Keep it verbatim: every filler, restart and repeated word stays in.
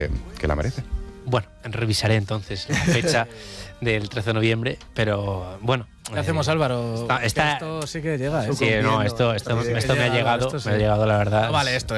que, que la merece. Bueno, revisaré entonces la fecha del trece de noviembre, pero bueno. ¿Qué hacemos, eh, Álvaro? Está, está, esto sí que llega, ¿eh? sí, no, esto, esto, esto, esto me ha llegado, esto sí. me ha llegado la verdad. No vale esto,